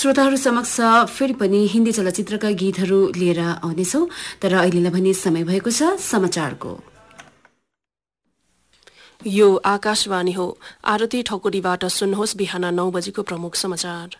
श्रोताहरू समक्ष फेरि पनि हिन्दी चलचित्रका गीतहरू लिएर आउनेछौँ, तर अहिलेलाई भने समय भएको छ समाचारको। यो आकाशवाणी हो। आरती ठकुरीबाट सुन्नुहोस् बिहान 9 बजेको प्रमुख समाचार।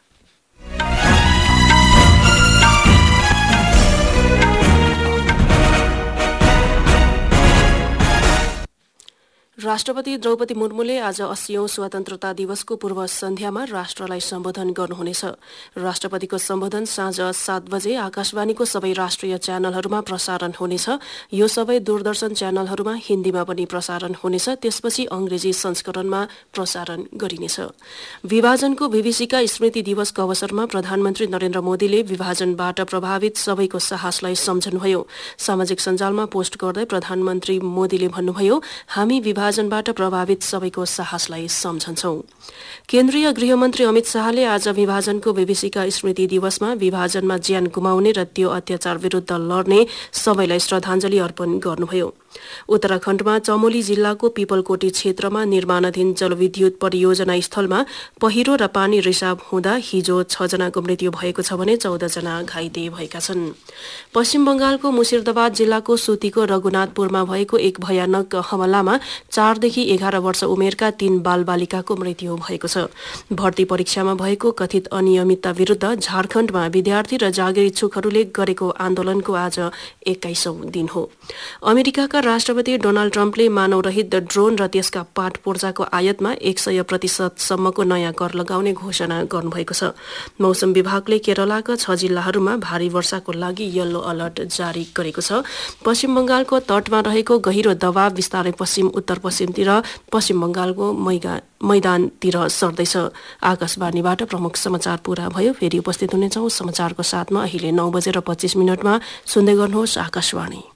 राष्ट्रपति द्रौपदी मुर्मुले आज 80औं स्वतन्त्रता दिवसको पूर्व सन्ध्यामा राष्ट्रलाई सम्बोधन गर्नुहुनेछ। राष्ट्रपतिको सम्बोधन साँझ 7 बजे आकाशवाणीको सबै राष्ट्रिय च्यानलहरूमा प्रसारण हुनेछ। यो सबै दूरदर्शन च्यानलहरूमा हिन्दीमा पनि प्रसारण हुनेछ। त्यसपछि अंग्रेजी संस्करणमा प्रसारण गरिनेछ। विभाजनको बीबीसीका स्मृति दिवसको अवसरमा प्रधानमन्त्री नरेन्द्र मोदीले विभाजनबाट प्रभावित सबैको साहसलाई सम्झनुभयो। सामाजिक सञ्जालमा पोस्ट गर्दै प्रधानमन्त्री मोदीले भन्नुभयो, हामी विभाजनबाट प्रभावित सबैको साहसलाई सम्झन्छौं। केन्द्रीय गृहमन्त्री अमित शाहले आज विभाजनको बीबीसीका स्मृति दिवसमा विभाजनमा ज्यान गुमाउने र त्यो अत्याचार विरूद्ध लड्ने सबैलाई श्रद्धाञ्जली अर्पण गर्नुभयो। उत्तराखण्डमा चमोली जिल्लाको पिपलकोटी क्षेत्रमा निर्माणाधीन जलविद्युत परियोजना स्थलमा पहिरो र पानी रिसाव हुँदा हिजो 6 जनाको मृत्यु भएको छ भने 14 जना घाइते भएका छन्। पश्चिम बंगालको मुर्शिदाबाद जिल्लाको सुतीको रघुनाथपुरमा भएको एक भयानक हमलामा 4 देखि 11 वर्ष उमेरका 3 बालबालिकाको मृत्यु भएको छ। भर्ती परीक्षामा भएको कथित अनियमितता विरूद्ध झारखण्डमा विद्यार्थी र जागिर इच्छुकहरूले गरेको आन्दोलनको आज 21औं दिन हो। अमेरिकाका राष्ट्रपति डोनाल्ड ट्रम्पले मानवरहित ड्रोन र त्यसका पाठ पूर्जाको आयातमा 100% सम्मको नयाँ कर लगाउने घोषणा गर्नुभएको छ। मौसम विभागले केरलाका 6 जिल्लाहरूमा भारी वर्षाको लागि येलो अलर्ट जारी गरेको छ। पश्चिम बंगालको तटमा रहेको गहिरो दबाव बिस्तारै पश्चिम उत्तर पश्चिमतिर पश्चिम बंगालको मैदानतिर सर्दैछ। आकाशवाणीबाट प्रमुख समाचार पूरा भयो। फेरि उपस्थित हुनेछौं समाचारको साथमा अहिले 9 बजेर 25 मिनटमा। सुन्दै गर्नुहोस् आकाशवाणी।